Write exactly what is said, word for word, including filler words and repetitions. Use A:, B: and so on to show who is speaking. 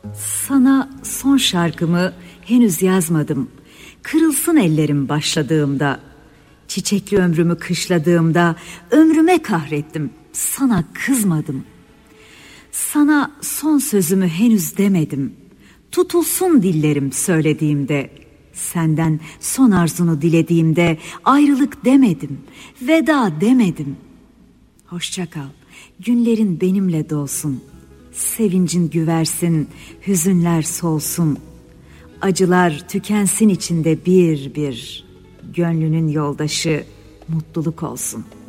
A: Sana son şarkımı henüz yazmadım. Kırılsın ellerim başladığımda. Çiçekli ömrümü kışladığımda ömrüme kahrettim, sana kızmadım. Sana son sözümü henüz demedim. Tutulsun dillerim söylediğimde. Senden son arzunu dilediğimde ayrılık demedim, veda demedim. Hoşça kal, günlerin benimle dolsun. Sevincin güversin, hüzünler solsun. Acılar tükensin içinde bir bir. Gönlünün yoldaşı mutluluk olsun.